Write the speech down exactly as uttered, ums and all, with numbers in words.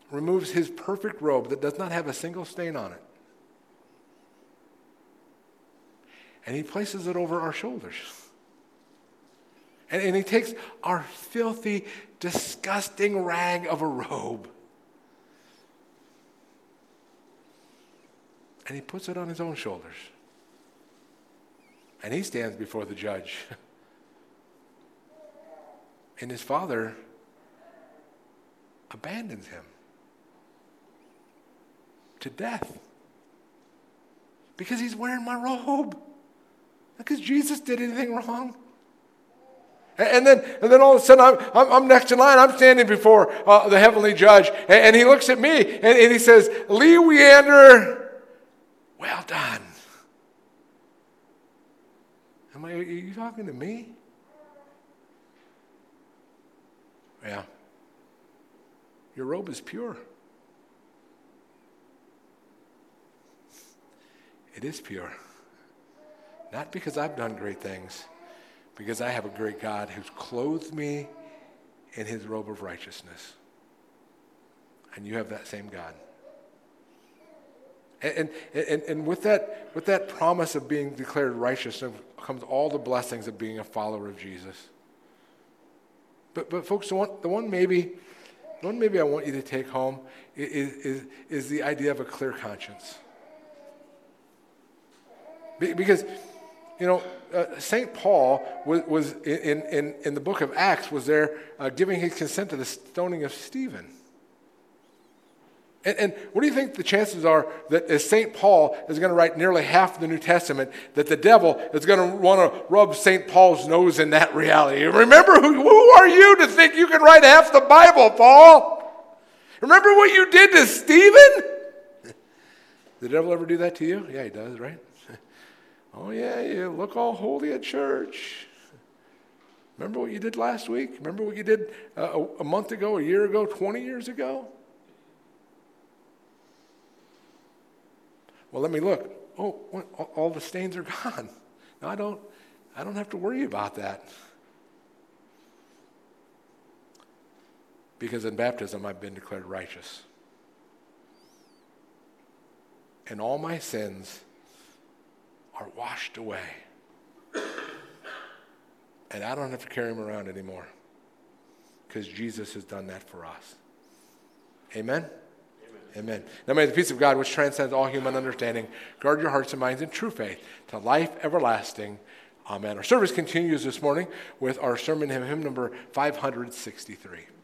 removes his perfect robe that does not have a single stain on it. And he places it over our shoulders. And, and he takes our filthy, disgusting rag of a robe and he puts it on his own shoulders. And he stands before the judge. And his father abandons him to death because he's wearing my robe. Not because Jesus did anything wrong. And then, and then all of a sudden, I'm, I'm, I'm next in line. I'm standing before uh, the heavenly judge, and, and he looks at me, and, and he says, "Lee Weander, well done." I'm like, "Are you talking to me?" Yeah. Your robe is pure. It is pure. Not because I've done great things, because I have a great God who's clothed me in his robe of righteousness. And you have that same God. And, and, and, and with that, with that promise of being declared righteous comes all the blessings of being a follower of Jesus. But, but folks, the one, the one maybe, the one maybe I want you to take home is, is, is the idea of a clear conscience. Because, you know, uh, Saint Paul was, was in, in, in the book of Acts was there uh, giving his consent to the stoning of Stephen. And, and what do you think the chances are that as Saint Paul is going to write nearly half the New Testament, that the devil is going to want to rub Saint Paul's nose in that reality? Remember, who, who are you to think you can write half the Bible, Paul? Remember what you did to Stephen? Did the devil ever do that to you? Yeah, he does, right? Oh, yeah, you look all holy at church. Remember what you did last week? Remember what you did uh, a, a month ago, a year ago, twenty years ago? Well, let me look. Oh, what, all, all the stains are gone. No, I don't, I don't have to worry about that. Because in baptism, I've been declared righteous. And all my sins are washed away. And I don't have to carry them around anymore because Jesus has done that for us. Amen? Amen? Amen. Now may the peace of God, which transcends all human understanding, guard your hearts and minds in true faith to life everlasting. Amen. Our service continues this morning with our sermon hymn, hymn number five sixty-three.